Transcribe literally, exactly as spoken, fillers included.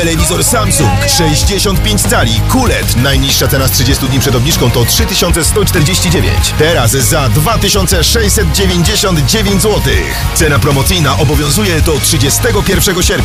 Telewizor Samsung sześćdziesiąt pięć cali Q L E D. Najniższa cena z trzydziestu dni przed obniżką to trzy tysiące sto czterdzieści dziewięć. Teraz za dwa tysiące sześćset dziewięćdziesiąt dziewięć złotych. Cena promocyjna obowiązuje do trzydziestego pierwszego sierpnia.